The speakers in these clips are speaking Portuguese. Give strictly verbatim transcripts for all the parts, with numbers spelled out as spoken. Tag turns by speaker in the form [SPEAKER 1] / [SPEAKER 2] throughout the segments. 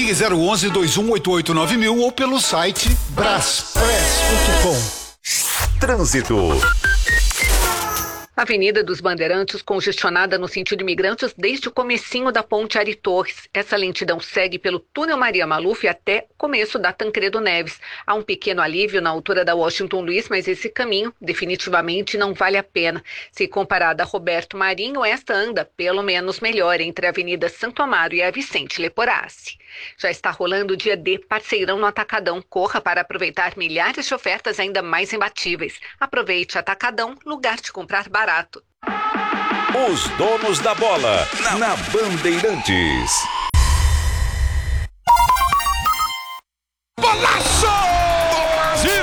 [SPEAKER 1] Ligue zero onze, dois um oito oito, nove mil ou pelo site braspress ponto com.
[SPEAKER 2] Trânsito.
[SPEAKER 3] Avenida dos Bandeirantes congestionada no sentido imigrantes desde o comecinho da ponte Ari Torres. Essa lentidão segue pelo túnel Maria Maluf até o começo da Tancredo Neves. Há um pequeno alívio na altura da Washington Luiz, mas esse caminho definitivamente não vale a pena. Se comparada a Roberto Marinho, esta anda pelo menos melhor entre a Avenida Santo Amaro e a Vicente Leporassi. Já está rolando o dia D Parceirão no Atacadão. Corra para aproveitar milhares de ofertas ainda mais imbatíveis. Aproveite Atacadão, lugar de comprar barato.
[SPEAKER 2] Os donos da bola, na, na Bandeirantes.
[SPEAKER 1] Golaço! Do Brasil!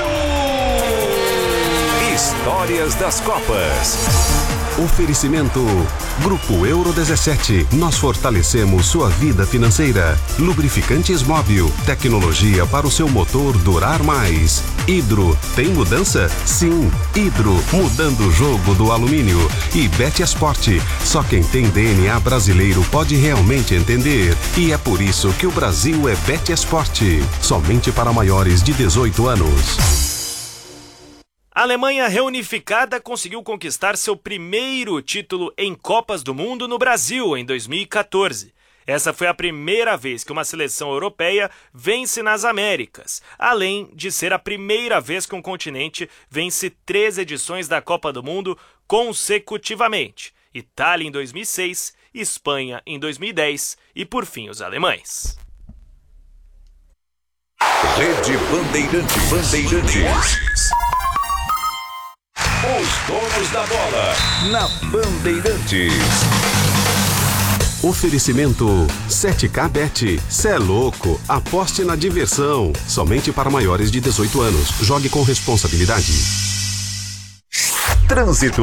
[SPEAKER 2] Histórias das Copas.
[SPEAKER 4] Oferecimento Grupo Euro dezessete. Nós fortalecemos sua vida financeira. Lubrificantes Móbil. Tecnologia para o seu motor durar mais. Hidro. Tem mudança? Sim. Hidro. Mudando o jogo do alumínio. E Betesport. Só quem tem D N A brasileiro pode realmente entender. E é por isso que o Brasil é Betesport. Somente para maiores de dezoito anos.
[SPEAKER 5] A Alemanha reunificada conseguiu conquistar seu primeiro título em Copas do Mundo no Brasil em dois mil e quatorze. Essa foi a primeira vez que uma seleção europeia vence nas Américas, além de ser a primeira vez que um continente vence três edições da Copa do Mundo consecutivamente. Itália em dois mil e seis, Espanha em dois mil e dez e, por fim, os alemães.
[SPEAKER 2] Rede Bandeirantes. Bandeirantes. Os donos da bola, na Bandeirantes.
[SPEAKER 4] Oferecimento sete K Bet. Cê é louco, aposte na diversão. Somente para maiores de dezoito anos. Jogue com responsabilidade.
[SPEAKER 2] Trânsito.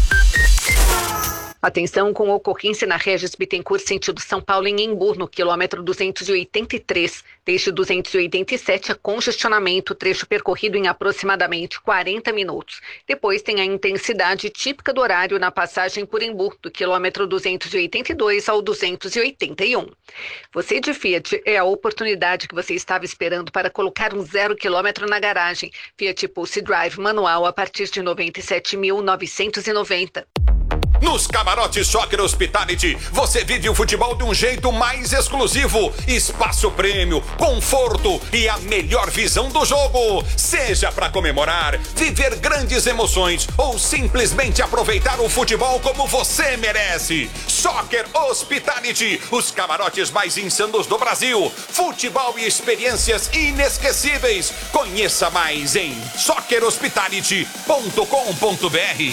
[SPEAKER 3] Atenção com ocorrência na Regis Bittencourt, sentido São Paulo em Embu, no quilômetro duzentos e oitenta e três. Desde duzentos e oitenta e sete, a congestionamento, trecho percorrido em aproximadamente quarenta minutos. Depois tem a intensidade típica do horário na passagem por Embu, do quilômetro duzentos e oitenta e dois ao duzentos e oitenta e um. Você de Fiat, é a oportunidade que você estava esperando para colocar um zero quilômetro na garagem. Fiat Pulse Drive manual a partir de noventa e sete mil novecentos e noventa.
[SPEAKER 6] Nos camarotes Soccer Hospitality, você vive o futebol de um jeito mais exclusivo. Espaço prêmio, conforto e a melhor visão do jogo. Seja para comemorar, viver grandes emoções ou simplesmente aproveitar o futebol como você merece. Soccer Hospitality, os camarotes mais insanos do Brasil. Futebol e experiências inesquecíveis. Conheça mais em soccer hospitality ponto com ponto b r.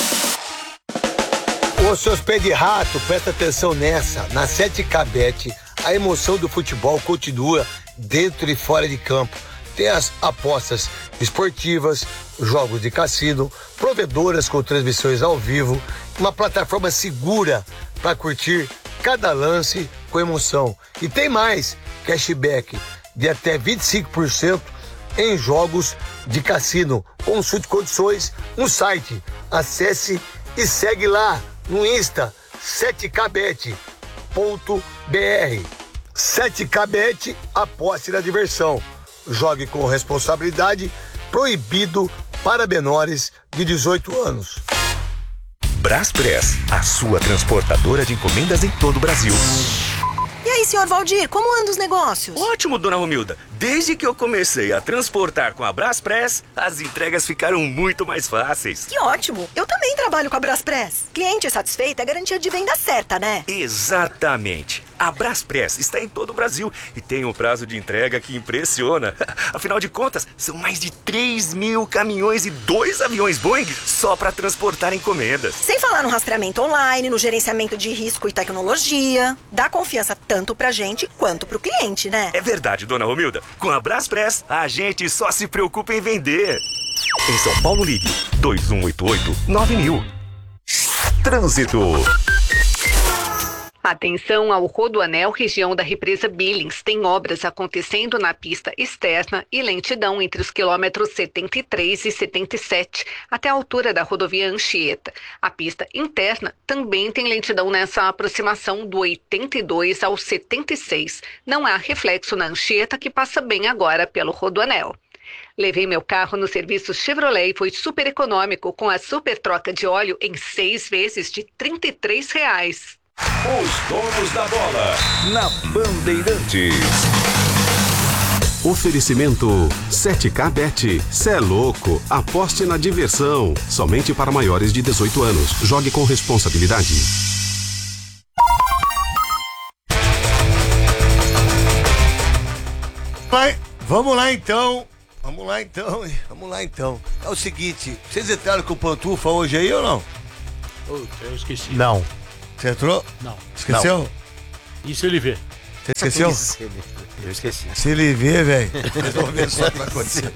[SPEAKER 7] Ô, seus pés de rato, presta atenção nessa. Na sete K Bet, a emoção do futebol continua dentro e fora de campo. Tem as apostas esportivas, jogos de cassino, provedoras com transmissões ao vivo, uma plataforma segura para curtir cada lance com emoção. E tem mais, cashback de até vinte e cinco por cento em jogos de cassino. Consulte condições no site. Acesse e segue lá no Insta, sete K bet ponto b r. sete K Bet, aposte na diversão. Jogue com responsabilidade, proibido para menores de dezoito anos.
[SPEAKER 2] Braspress, a sua transportadora de encomendas em todo o Brasil.
[SPEAKER 8] E aí, senhor Valdir, como andam os negócios?
[SPEAKER 9] Ótimo, dona Romilda. Desde que eu comecei a transportar com a Braspress, as entregas ficaram muito mais fáceis.
[SPEAKER 8] Que ótimo! Eu também trabalho com a Braspress. Cliente satisfeito é garantia de venda certa, né?
[SPEAKER 9] Exatamente. A Braspress está em todo o Brasil e tem um prazo de entrega que impressiona. Afinal de contas, são mais de três mil caminhões e dois aviões Boeing só para transportar encomendas.
[SPEAKER 8] Sem falar no rastreamento online, no gerenciamento de risco e tecnologia. Dá confiança tanto pra gente quanto pro cliente, né?
[SPEAKER 9] É verdade, dona Romilda. Com a Braspress, a gente só se preocupa em vender. Em São Paulo, ligue dois um oito oito, nove mil.
[SPEAKER 2] Trânsito.
[SPEAKER 3] Atenção ao Rodoanel, região da represa Billings. Tem obras acontecendo na pista externa e lentidão entre os quilômetros setenta e três e setenta e sete, até a altura da rodovia Anchieta. A pista interna também tem lentidão nessa aproximação do oitenta e dois ao setenta e seis. Não há reflexo na Anchieta, que passa bem agora pelo Rodoanel. Levei meu carro no serviço Chevrolet e foi super econômico, com a super troca de óleo em seis vezes de trinta e três reais.
[SPEAKER 2] Os donos da bola na Bandeirantes.
[SPEAKER 4] Oferecimento sete K Bet. Cê é louco, aposte na diversão. Somente para maiores de dezoito anos. Jogue com responsabilidade.
[SPEAKER 7] Vai, vamos lá então. Vamos lá então, vamos lá então. É o seguinte, vocês entraram com o Pantufa hoje aí ou não?
[SPEAKER 10] Eu esqueci.
[SPEAKER 7] Não. Você entrou?
[SPEAKER 10] Não.
[SPEAKER 7] Esqueceu?
[SPEAKER 10] Não. E se ele vê?
[SPEAKER 7] Você esqueceu?
[SPEAKER 9] Eu esqueci.
[SPEAKER 7] Se ele vê, velho. Vocês vão ver só o que vai acontecer.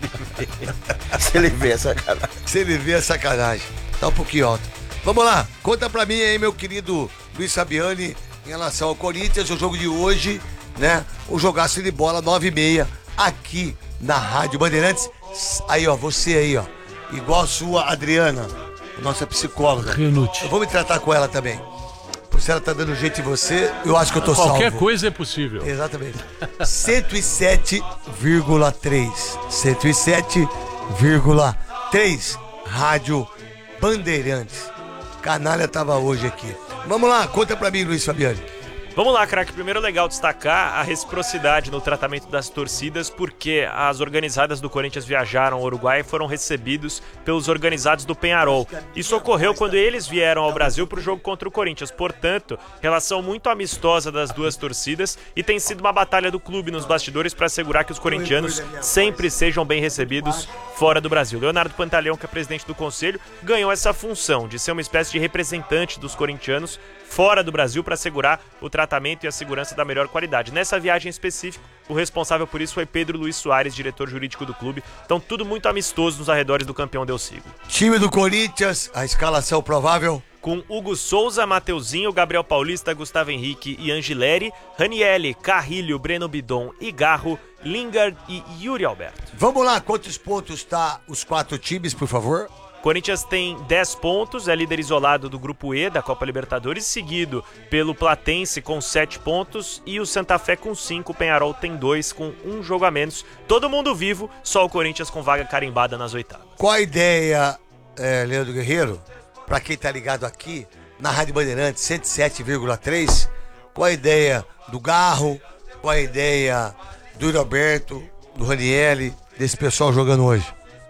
[SPEAKER 9] Se ele vê, é sacanagem.
[SPEAKER 7] Se ele vê, é sacanagem. Tá um pouquinho alto. Vamos lá, conta pra mim aí, meu querido Luiz Fabiani, em relação ao Corinthians, o jogo de hoje, né? O jogaço de bola nove e meia aqui na Rádio Bandeirantes. Aí, ó, você aí, ó. Igual a sua Adriana, nossa psicóloga.
[SPEAKER 10] Renute.
[SPEAKER 7] Eu vou me tratar com ela também. Se ela tá dando jeito em você, eu acho que eu tô
[SPEAKER 10] salvo.
[SPEAKER 7] Qualquer
[SPEAKER 10] Qualquer coisa é possível.
[SPEAKER 7] Exatamente. cento e sete vírgula três. cento e sete vírgula três. Rádio Bandeirantes. Canalha tava hoje aqui. Vamos lá, conta pra mim, Luiz Fabiani.
[SPEAKER 5] Vamos lá, craque. Primeiro, legal destacar a reciprocidade no tratamento das torcidas, porque as organizadas do Corinthians viajaram ao Uruguai e foram recebidos pelos organizados do Peñarol. Isso ocorreu quando eles vieram ao Brasil para o jogo contra o Corinthians. Portanto, relação muito amistosa das duas torcidas, e tem sido uma batalha do clube nos bastidores para assegurar que os corintianos sempre sejam bem recebidos fora do Brasil. Leonardo Pantaleão, que é presidente do conselho, ganhou essa função de ser uma espécie de representante dos corintianos fora do Brasil para assegurar o tratamento e a segurança da melhor qualidade. Nessa viagem específica, o responsável por isso foi Pedro Luiz Soares, diretor jurídico do clube. Então, tudo muito amistoso nos arredores do campeão Del Sigo.
[SPEAKER 7] Time do Corinthians, a escalação provável:
[SPEAKER 5] com Hugo Souza, Mateuzinho, Gabriel Paulista, Gustavo Henrique e Angileri, Ranieri, Carrilho, Breno Bidon e Garro, Lingard e Yuri Alberto.
[SPEAKER 7] Vamos lá, quantos pontos tá os quatro times, por favor?
[SPEAKER 5] Corinthians tem dez pontos, é líder isolado do Grupo E da Copa Libertadores, seguido pelo Platense com sete pontos e o Santa Fé com cinco. O Peñarol tem dois, com um jogo a menos. Todo mundo vivo, só o Corinthians com vaga carimbada nas oitavas.
[SPEAKER 7] Qual a ideia, é, Leandro Guerreiro, pra quem tá ligado aqui na Rádio Bandeirantes cento e sete vírgula três, qual a ideia do Garro, qual a ideia do Roberto, do Ranieri, desse pessoal jogando hoje?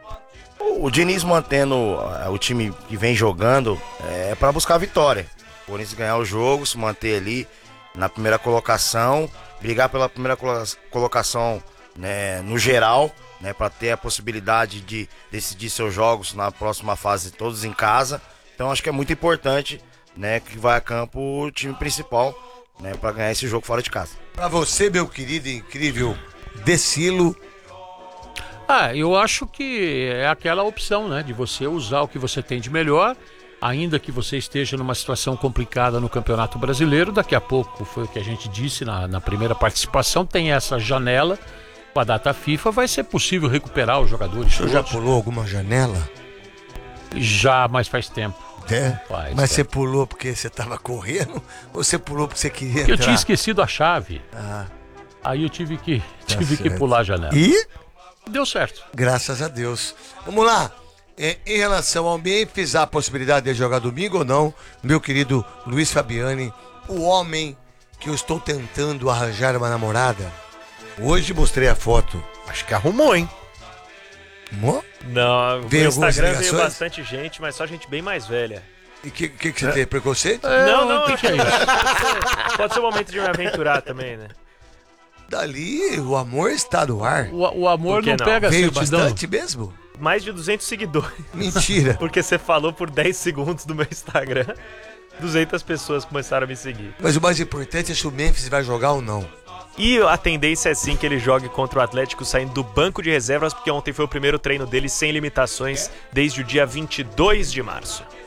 [SPEAKER 11] O Diniz mantendo uh, o time que vem jogando é para buscar a vitória. O Corinthians ganhar o jogo, se manter ali na primeira colocação, brigar pela primeira colocação, né, no geral, né, para ter a possibilidade de decidir seus jogos na próxima fase todos em casa. Então acho que é muito importante, né, que vai a campo o time principal, né, para ganhar esse jogo fora de casa.
[SPEAKER 7] Para você, meu querido e incrível Decilo.
[SPEAKER 10] Ah, eu acho que é aquela opção, né, de você usar o que você tem de melhor, ainda que você esteja numa situação complicada no Campeonato Brasileiro. Daqui a pouco, foi o que a gente disse na, na primeira participação, tem essa janela, com a data FIFA, vai ser possível recuperar os jogadores.
[SPEAKER 7] Você já pulou alguma janela?
[SPEAKER 10] Já, mas faz tempo.
[SPEAKER 7] É?
[SPEAKER 10] Faz,
[SPEAKER 7] mas
[SPEAKER 10] é.
[SPEAKER 7] Você pulou porque você estava correndo ou você pulou porque você queria
[SPEAKER 10] porque
[SPEAKER 7] entrar?
[SPEAKER 10] Eu tinha esquecido a chave.
[SPEAKER 7] Ah.
[SPEAKER 10] Aí eu tive que,
[SPEAKER 7] Tá
[SPEAKER 10] tive que
[SPEAKER 7] certo.
[SPEAKER 10] pular a janela.
[SPEAKER 7] E?
[SPEAKER 10] Deu certo.
[SPEAKER 7] Graças a Deus. Vamos lá. É, em relação ao Memphis, há a possibilidade de jogar domingo ou não? Meu querido Luiz Fabiani, o homem que eu estou tentando arranjar uma namorada. Hoje mostrei a foto. Acho que arrumou, hein? Arrumou?
[SPEAKER 5] Não, no
[SPEAKER 7] Veio
[SPEAKER 5] Instagram
[SPEAKER 7] algumas
[SPEAKER 5] veio
[SPEAKER 7] ligações?
[SPEAKER 5] bastante gente, mas só gente bem mais velha.
[SPEAKER 7] E o que, que, que você tem? Preconceito?
[SPEAKER 5] Não, não,
[SPEAKER 10] que que é isso?
[SPEAKER 5] Pode ser, pode ser o momento de me aventurar também, né?
[SPEAKER 7] Dali, o amor está no ar.
[SPEAKER 10] O, o amor
[SPEAKER 5] Por que
[SPEAKER 10] não,
[SPEAKER 5] não?
[SPEAKER 10] pega
[SPEAKER 7] Veio
[SPEAKER 10] certidão.
[SPEAKER 7] bastante mesmo?
[SPEAKER 5] Mais de duzentos seguidores.
[SPEAKER 7] Mentira.
[SPEAKER 5] Porque você falou por dez segundos do meu Instagram. duzentas pessoas começaram a me seguir.
[SPEAKER 7] Mas o mais importante é se o Memphis vai jogar ou não.
[SPEAKER 5] E a tendência é sim que ele jogue contra o Atlético saindo do banco de reservas, porque ontem foi o primeiro treino dele sem limitações desde o dia vinte e dois de março.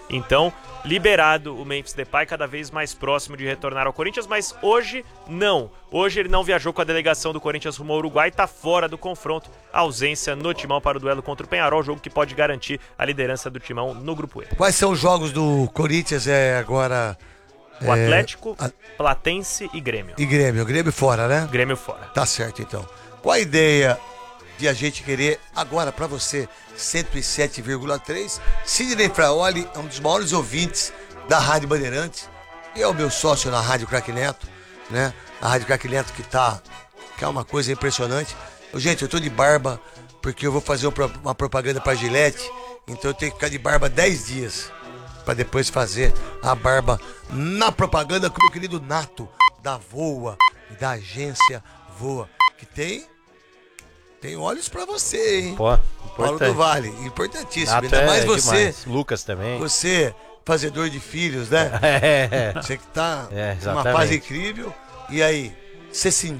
[SPEAKER 5] Então, liberado o Memphis Depay, cada vez mais próximo de retornar ao Corinthians, mas hoje não. Hoje ele não viajou com a delegação do Corinthians rumo ao Uruguai, está fora do confronto. A ausência no Timão para o duelo contra o Peñarol, jogo que pode garantir a liderança do Timão no Grupo E.
[SPEAKER 7] Quais são os jogos do Corinthians é, agora?
[SPEAKER 5] O
[SPEAKER 7] é,
[SPEAKER 5] Atlético,
[SPEAKER 7] a...
[SPEAKER 5] Platense e Grêmio.
[SPEAKER 7] E Grêmio, Grêmio fora, né?
[SPEAKER 5] Grêmio fora.
[SPEAKER 7] Tá certo, então. Qual a ideia de a gente querer, agora para você, cento e sete vírgula três, Sidney Fraoli é um dos maiores ouvintes da Rádio Bandeirantes, e é o meu sócio na Rádio Craque Neto, né? A Rádio Craque Neto que tá, que é uma coisa impressionante. Gente, eu tô de barba, porque eu vou fazer uma propaganda pra Gillette, então eu tenho que ficar de barba dez dias, para depois fazer a barba na propaganda com o meu querido Nato, da Voa, da agência Voa, que tem... Tem olhos pra você, hein?
[SPEAKER 12] Pô,
[SPEAKER 7] Paulo do Vale, importantíssimo.
[SPEAKER 12] Nato
[SPEAKER 7] Ainda mais
[SPEAKER 12] é
[SPEAKER 7] você.
[SPEAKER 12] demais. Lucas também.
[SPEAKER 7] Você, fazedor de filhos, né?
[SPEAKER 12] É.
[SPEAKER 7] Você que tá
[SPEAKER 12] É,
[SPEAKER 7] numa fase incrível. E aí, você sentiu